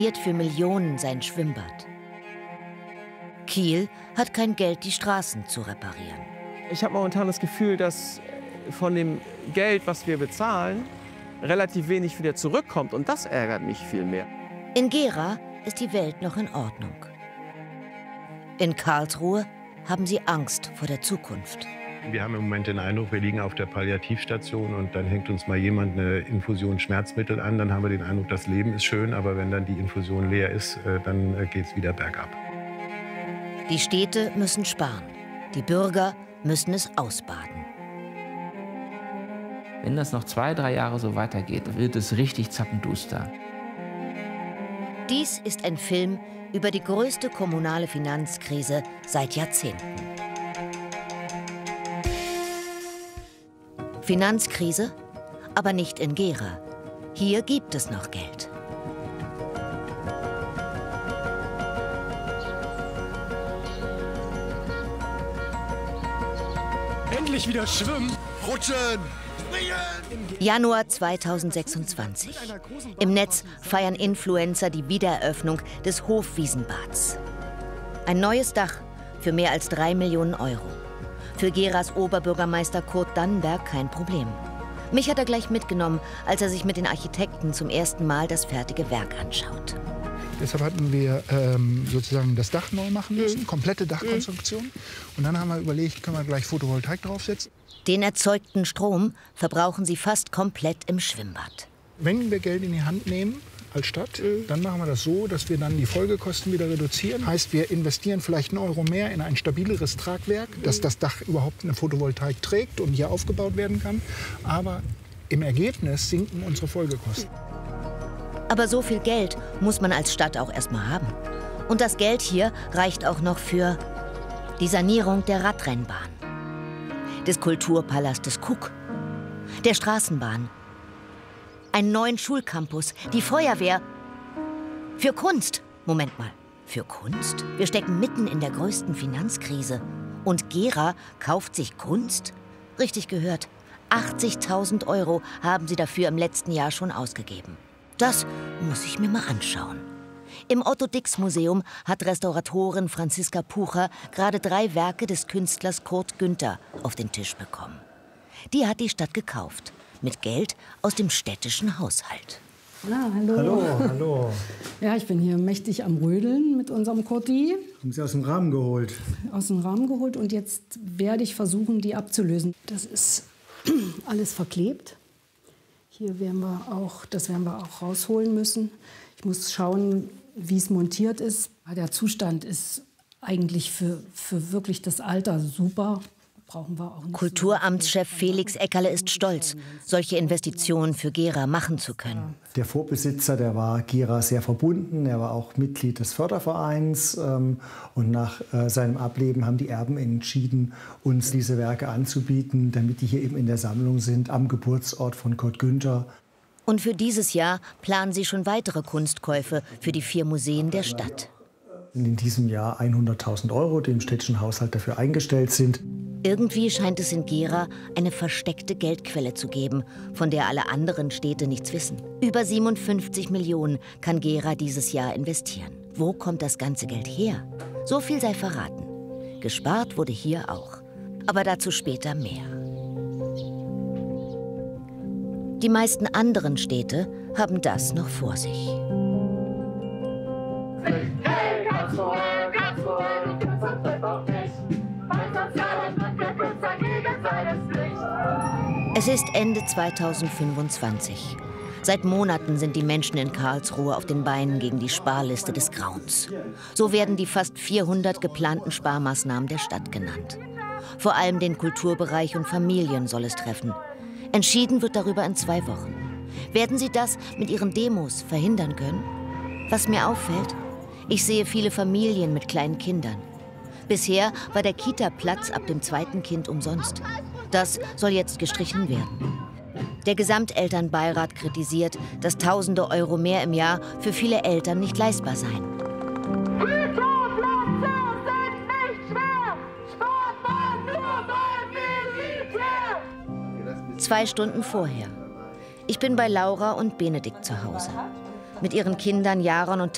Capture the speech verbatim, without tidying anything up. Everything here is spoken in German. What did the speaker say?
für Millionen sein Schwimmbad. Kiel hat kein Geld, die Straßen zu reparieren. Ich habe momentan das Gefühl, dass von dem Geld, was wir bezahlen, relativ wenig wieder zurückkommt. Und das ärgert mich viel mehr. In Gera ist die Welt noch in Ordnung. In Karlsruhe haben sie Angst vor der Zukunft. Wir haben im Moment den Eindruck, wir liegen auf der Palliativstation und dann hängt uns mal jemand eine Infusion Schmerzmittel an. Dann haben wir den Eindruck, das Leben ist schön, aber wenn dann die Infusion leer ist, dann geht es wieder bergab. Die Städte müssen sparen. Die Bürger müssen es ausbaden. Wenn das noch zwei, drei Jahre so weitergeht, wird es richtig zappenduster. Dies ist ein Film über die größte kommunale Finanzkrise seit Jahrzehnten. Finanzkrise, aber nicht in Gera. Hier gibt es noch Geld. Endlich wieder schwimmen, rutschen, springen! Januar zweitausendsechsundzwanzig. Im Netz feiern Influencer die Wiedereröffnung des Hofwiesenbads. Ein neues Dach für mehr als drei Millionen Euro. Für Geras Oberbürgermeister Kurt Dannenberg kein Problem. Mich hat er gleich mitgenommen, als er sich mit den Architekten zum ersten Mal das fertige Werk anschaut. Deshalb hatten wir ähm, sozusagen das Dach neu machen müssen, komplette Dachkonstruktion. Und dann haben wir überlegt, können wir gleich Photovoltaik draufsetzen. Den erzeugten Strom verbrauchen sie fast komplett im Schwimmbad. Wenn wir Geld in die Hand nehmen als Stadt, dann machen wir das so, dass wir dann die Folgekosten wieder reduzieren. Heißt, wir investieren vielleicht einen Euro mehr in ein stabileres Tragwerk, dass das Dach überhaupt eine Photovoltaik trägt und hier aufgebaut werden kann. Aber im Ergebnis sinken unsere Folgekosten. Aber so viel Geld muss man als Stadt auch erstmal haben. Und das Geld hier reicht auch noch für die Sanierung der Radrennbahn, des Kulturpalastes Cook, der Straßenbahn, einen neuen Schulcampus, die Feuerwehr, für Kunst. Moment mal, für Kunst? Wir stecken mitten in der größten Finanzkrise. Und Gera kauft sich Kunst? Richtig gehört, achtzigtausend Euro haben sie dafür im letzten Jahr schon ausgegeben. Das muss ich mir mal anschauen. Im Otto-Dix-Museum hat Restauratorin Franziska Pucher gerade drei Werke des Künstlers Kurt Günther auf den Tisch bekommen. Die hat die Stadt gekauft, mit Geld aus dem städtischen Haushalt. Ah, hallo. Hallo, hallo. Ja, ich bin hier mächtig am Rödeln mit unserem Kurti. Haben Sie aus dem Rahmen geholt? Aus dem Rahmen geholt und jetzt werde ich versuchen, die abzulösen. Das ist alles verklebt. Hier werden wir auch, das werden wir auch rausholen müssen. Ich muss schauen, wie es montiert ist. Der Zustand ist eigentlich für, für wirklich das Alter super. Brauchen wir auch nicht. Kulturamtschef Felix Eckerle ist stolz, solche Investitionen für Gera machen zu können. Der Vorbesitzer, der war Gera sehr verbunden. Er war auch Mitglied des Fördervereins. Und nach seinem Ableben haben die Erben entschieden, uns diese Werke anzubieten, damit die hier eben in der Sammlung sind, am Geburtsort von Kurt Günther. Und für dieses Jahr planen sie schon weitere Kunstkäufe für die vier Museen der Stadt. In diesem Jahr hunderttausend Euro, die im städtischen Haushalt dafür eingestellt sind. Irgendwie scheint es in Gera eine versteckte Geldquelle zu geben, von der alle anderen Städte nichts wissen. Über siebenundfünfzig Millionen kann Gera dieses Jahr investieren. Wo kommt das ganze Geld her? So viel sei verraten. Gespart wurde hier auch. Aber dazu später mehr. Die meisten anderen Städte haben das noch vor sich. Es ist Ende zweitausendfünfundzwanzig. Seit Monaten sind die Menschen in Karlsruhe auf den Beinen gegen die Sparliste des Grauens. So werden die fast vierhundert geplanten Sparmaßnahmen der Stadt genannt. Vor allem den Kulturbereich und Familien soll es treffen. Entschieden wird darüber in zwei Wochen. Werden sie das mit ihren Demos verhindern können? Was mir auffällt, ich sehe viele Familien mit kleinen Kindern. Bisher war der Kita-Platz ab dem zweiten Kind umsonst. Das soll jetzt gestrichen werden. Der Gesamtelternbeirat kritisiert, dass tausende Euro mehr im Jahr für viele Eltern nicht leistbar seien. Zwei Stunden vorher. Ich bin bei Laura und Benedikt zu Hause. Mit ihren Kindern Jaron und